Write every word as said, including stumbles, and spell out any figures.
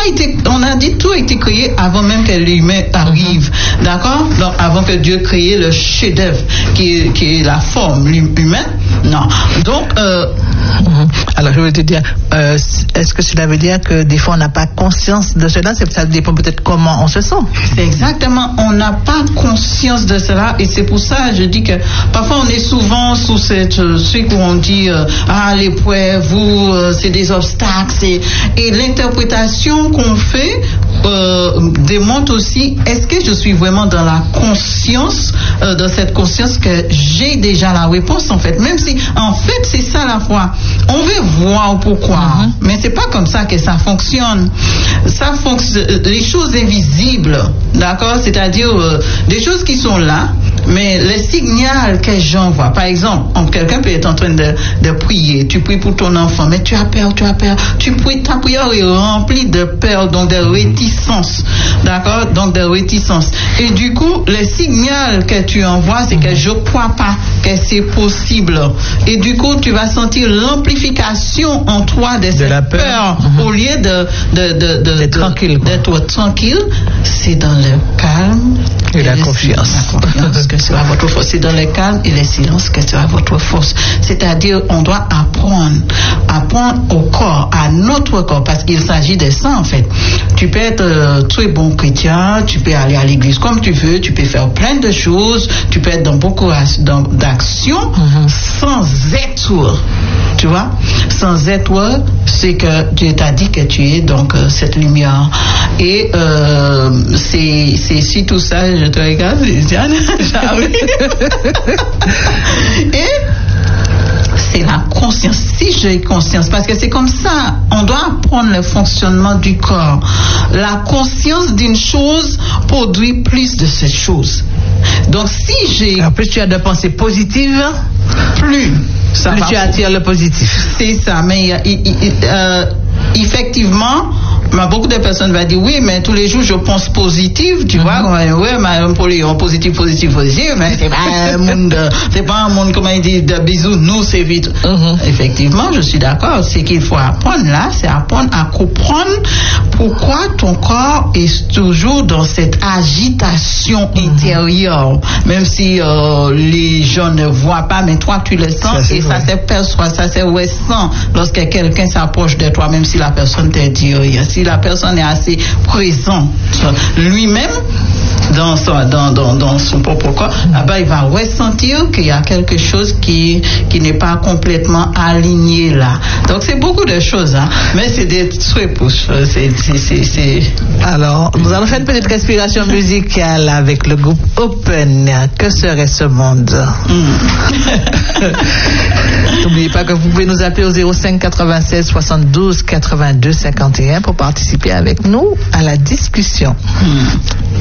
a été, on a dit tout a été créé avant même que l'humain arrive, mm-hmm. d'accord? Donc avant que Dieu crée le chef-d'œuvre qui est, qui est la forme humaine, non. Donc euh, mm-hmm. alors je veux te dire, euh, est-ce que cela veut dire que des fois on n'a pas conscience de cela? Ça dépend peut-être comment on se sent. C'est exactement, on n'a pas conscience de cela, et c'est pour ça je dis que parfois on est souvent sous cette truc où on dit euh, ah l'épreuve, vous euh, c'est des obstacles, c'est... et l'interprétation qu'on fait euh, démontre aussi est-ce que je suis vraiment dans la conscience, euh, dans cette conscience que j'ai déjà la réponse en fait, même si en fait c'est ça la foi, on veut voir pourquoi, mm-hmm. mais c'est pas comme ça que ça fonctionne. Ça fonctionne, les choses invisibles, d'accord, c'est-à-dire euh, des choses qui sont là, mais le signal que j'envoie, par exemple, quelqu'un peut être en train de, de prier, tu pries pour ton enfant, mais tu as peur, tu as peur, tu pries, ta prière est remplie de peur, donc de réticence, d'accord, donc de réticence. Et du coup, le signal que tu envoies, c'est que je crois pas que c'est possible. Et du coup, tu vas sentir l'amplification en toi de, de cette la peur, peur mm-hmm. au lieu de, de, de, de, d'être, de, tranquille, d'être tranquille, c'est dans le calme et, et la, confiance. la confiance que sera votre force. C'est dans le calme et le silence que sera votre force. C'est-à-dire, on doit apprendre, apprendre au corps, à notre corps, parce qu'il s'agit de ça en fait. Tu peux être euh, très bon chrétien, tu peux aller à l'église comme tu veux, tu peux faire plein de choses, tu peux être dans beaucoup d'actions mm-hmm. sans être, tu vois, sans être, c'est que Dieu t'a dit que tu es donc euh, cette lumière. Et euh, c'est, c'est si tout ça, je te regarde, Diane, j'arrive. Et c'est la conscience. Si j'ai conscience, parce que c'est comme ça, on doit apprendre le fonctionnement du corps. La conscience d'une chose produit plus de cette chose. Donc si j'ai... Alors plus tu as de pensées positives, plus, ça plus tu attires le positif. C'est ça, mais euh, effectivement, beaucoup de personnes vont dire oui, mais tous les jours je pense positif, tu mm-hmm. vois, oui, mais on positif, positif, positif, mais c'est pas un monde, c'est pas un monde, comment il dit, de bisous, nous c'est vite. Mm-hmm. Effectivement, je suis d'accord. Ce qu'il faut apprendre là, c'est apprendre à comprendre pourquoi ton corps est toujours dans cette agitation mm-hmm. intérieure, même si euh, les gens ne voient pas, mais toi tu le sens ça, et ça se perçoit, ça se ressent lorsque quelqu'un s'approche de toi, même si la personne te dit rien. Si la personne est assez présente lui-même dans son, dans, dans, dans son propre corps, là-bas il va ressentir qu'il y a quelque chose qui, qui n'est pas complètement aligné là. Donc c'est beaucoup de choses, hein. Mais c'est des trucs pour c'est, c'est, c'est, c'est... Alors, nous allons faire une petite respiration musicale avec le groupe Open. Que serait ce monde? Mm. N'oubliez pas que vous pouvez nous appeler au zéro cinq quatre-vingt-seize soixante-douze quatre-vingt-deux cinquante et un pour participer avec nous à la discussion. Mm.